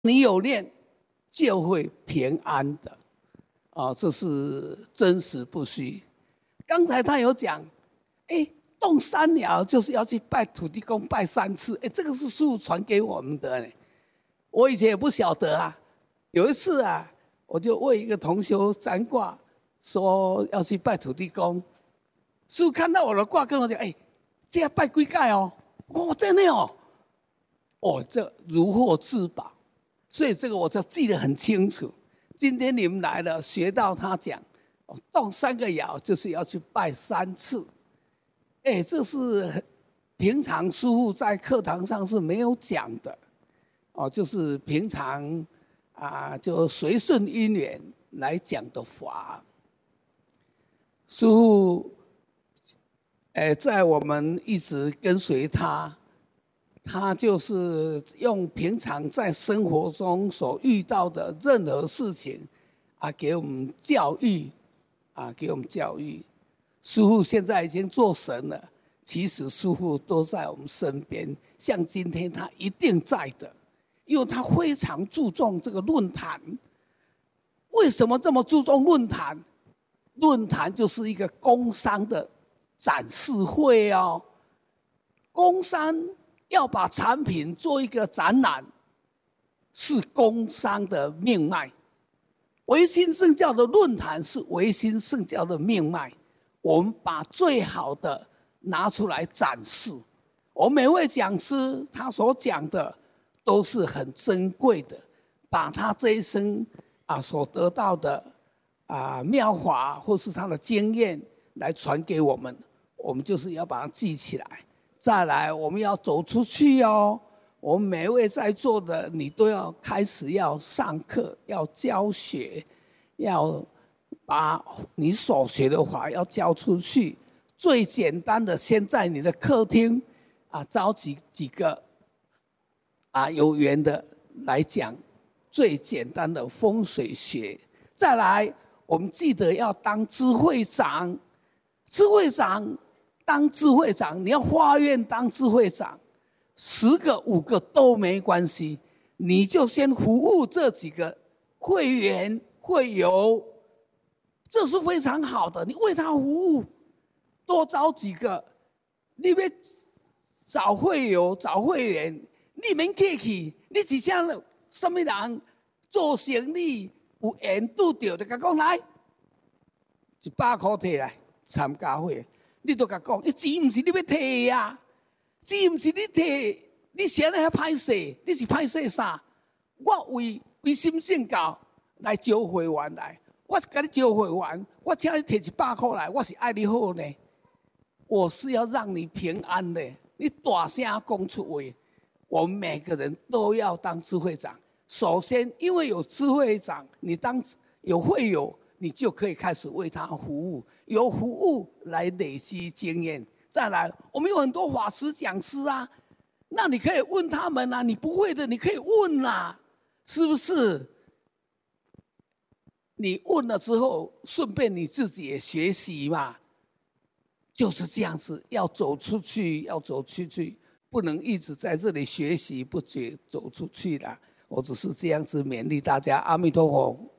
你有念就会平安的，这是真实不虚。刚才他有讲，动三鸟就是要去拜土地公拜3次，这个是师父传给我们的呢。我以前也不晓得啊。有一次啊，我就为一个同修占卦，说要去拜土地公。师父看到我的卦跟我讲，这要拜几届哦？我真的哦，这如获至宝。所以这个我就记得很清楚。今天你们来了，学到他讲，动3个爻就是要去拜3次。这是平常师父在课堂上是没有讲的，就是平常就随顺因缘来讲的法。师父，在我们一直跟随他。他就是用平常在生活中所遇到的任何事情，给我们教育，给我们教育。师父现在已经做神了，其实师父都在我们身边。像今天他一定在的，因为他非常注重这个论坛。为什么这么注重论坛？论坛就是一个工商的展示会哦，工商。要把产品做一个展览，是工商的命脉。唯心圣教的论坛是唯心圣教的命脉。我们把最好的拿出来展示。我们每位讲师他所讲的都是很珍贵的，把他这一生所得到的妙法或是他的经验来传给我们，我们就是要把它记起来。再来，我们要走出去哦。我们每一位在座的，你都要开始要上课，要教学，要把你所学的法要教出去。最简单的，先在你的客厅招几个有缘的来讲最简单的风水学。再来，我们记得要当知会长，当智慧长，你要发愿当智慧长，10个5个都没关系，你就先服务这几个会员会友，这是非常好的。你为他服务，多招几个，你要找会友找会员，你免客气，你是像什么人做生意有缘拄到，就甲讲来，100块摕来参加会。你都甲讲，钱不是你要摕呀，钱不是你摕，你现在还歹势，你是歹势啥？我为心圣教来招会员来，我甲你招会员，我请你摕100块来，我是爱你好呢，我是要让你平安的。你大声讲出话，我们每个人都要当智慧长。首先，因为有智慧长，你当有会友。你就可以开始为他服务，由服务来累积经验。再来，我们有很多法师讲师那你可以问他们你不会的你可以问是不是？你问了之后，顺便你自己也学习嘛，就是这样子。要走出去，要走出去，不能一直在这里学习不觉走出去了。我只是这样子勉励大家。阿弥陀佛。